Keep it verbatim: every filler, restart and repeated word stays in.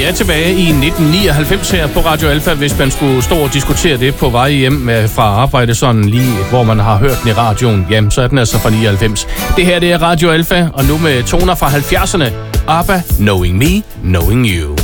er tilbage i nitten nioghalvfems her på Radio Alfa, hvis man skulle stå og diskutere det på vej hjem fra arbejde, sådan lige hvor man har hørt den i radioen. Jamen, så er den altså fra nioghalvfems. Det her, det er Radio Alfa, og nu med toner fra halvfjerdserne. ABBA, Knowing Me, Knowing You.